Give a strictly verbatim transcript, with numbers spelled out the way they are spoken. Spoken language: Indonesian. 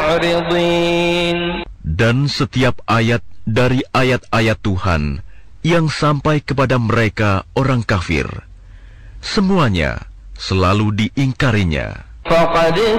معرضين. Dan setiap ayat dari ayat-ayat Tuhan yang sampai kepada mereka orang kafir, semuanya selalu diingkarinya. فقد